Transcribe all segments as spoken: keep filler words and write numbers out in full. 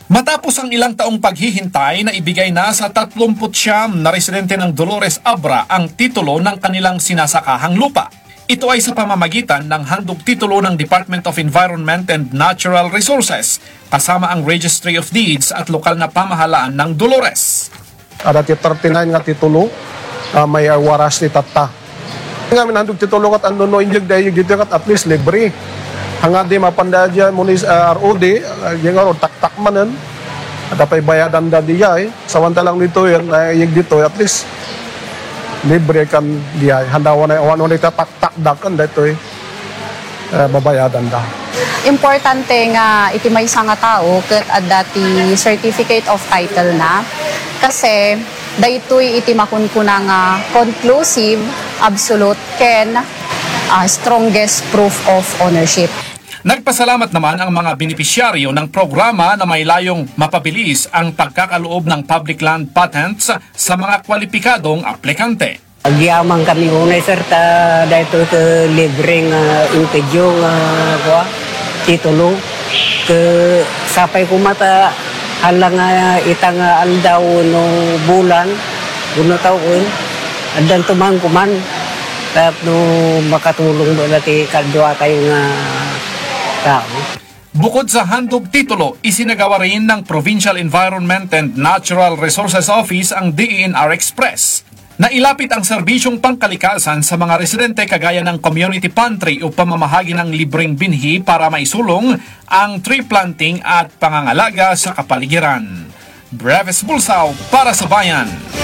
Matapos ang ilang taong paghihintay na ibigay na sa tatlumput siyam na residente ng Dolores Abra ang titulo ng kanilang sinasakahang lupa. Ito ay sa pamamagitan ng handog titulo ng Department of Environment and Natural Resources kasama ang Registry of Deeds at lokal na pamahalaan ng Dolores. Ada ti thirty-nine nga titulo uh, may waras ni tata. Nga minandog titulo kat ano no injig dayo gito kat at least libre. Hangad di mapandadya munis uh, R O D, uh, yung aro tak-tak manan. At apay bayadan da diya eh. Samantalang dito yan, uh, yung dito at least libre kan diya. Handawan na iwan ulit tak-tak da kan dito eh. Uh, babayadan da. Importante nga iti may nga tao ket adda ti certificate of title na. Kasi daytoy iti makunkuna nga conclusive, absolute, ken uh, strongest proof of ownership. Nagpasalamat naman ang mga benepisyaryo ng programa na may layong mapabilis ang pagkakaloob ng public land patents sa mga kwalipikadong aplikante. Agyaman kami unay sir ta dahito ke libreng uh, interview nga uh, titulo ke sapay kumata halang uh, itang uh, aldaw no bulan uno taon adan tumang kuman tap no makatulong do lati kadwa tayo nga tao. Bukod sa handog titulo, isinagawa rin ng Provincial Environment and Natural Resources Office ang D E N R Express. Nailapit ang serbisyong pangkalikasan sa mga residente kagaya ng community pantry o pamamahagi ng libreng binhi para maisulong ang tree planting at pangangalaga sa kapaligiran. Breves Bulsaw para sa Bayan.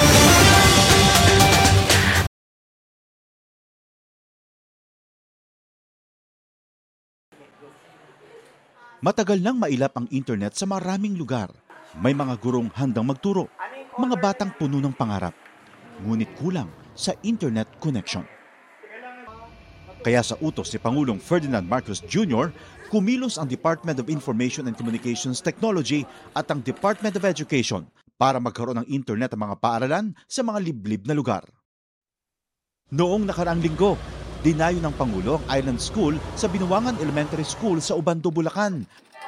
Matagal nang mailap ang internet sa maraming lugar. May mga gurong handang magturo, mga batang puno ng pangarap. Ngunit kulang sa internet connection. Kaya sa utos si Pangulong Ferdinand Marcos Junior, kumilos ang Department of Information and Communications Technology at ang Department of Education para magkaroon ng internet ang mga paaralan sa mga liblib na lugar. Noong nakaraang linggo, dinayo ng Pangulo ang Island School sa Binuangan Elementary School sa Ubando, Bulacan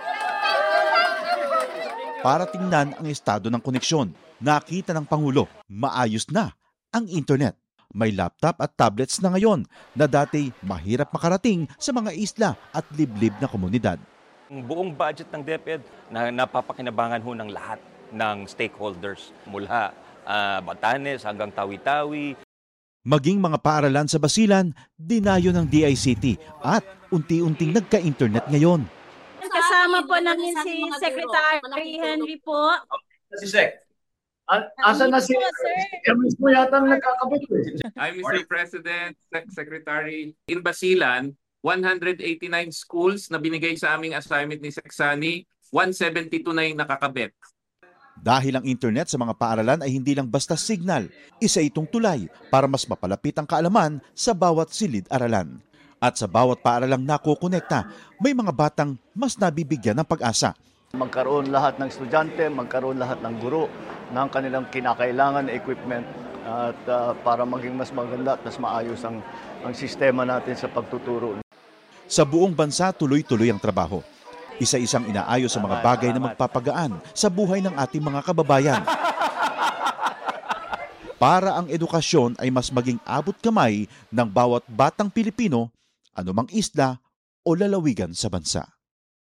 para tingnan ang estado ng koneksyon. Nakita ng Pangulo, maayos na ang internet. May laptop at tablets na ngayon na dati mahirap makarating sa mga isla at liblib na komunidad. Ang buong budget ng DepEd na napapakinabangan ho ng lahat ng stakeholders mula uh, Batanes hanggang Tawi-Tawi. Maging mga paaralan sa Basilan, dinayo ng D I C T at unti-unting nagka-internet ngayon. Kasama po namin si Secretary Henry po. Si Sec. Asa na si Emis mo yata nagkakabit eh. I'm Mister President, Secretary. In Basilan, one hundred eighty-nine schools na binigay sa aming assignment ni Seksani, one seventy-two na yung nakakabit. Dahil ang internet sa mga paaralan ay hindi lang basta signal, isa itong tulay para mas mapalapit ang kaalaman sa bawat silid-aralan. At sa bawat paaralang nakokonekta, may mga batang mas nabibigyan ng pag-asa. Magkaroon lahat ng estudyante, magkaroon lahat ng guro ng kanilang kinakailangan na equipment at uh, para maging mas maganda at mas maayos ang, ang sistema natin sa pagtuturo. Sa buong bansa, tuloy-tuloy ang trabaho. Isa-isang inaayos sa mga bagay na magpapagaan sa buhay ng ating mga kababayan. Para ang edukasyon ay mas maging abot kamay ng bawat batang Pilipino, anumang isla o lalawigan sa bansa.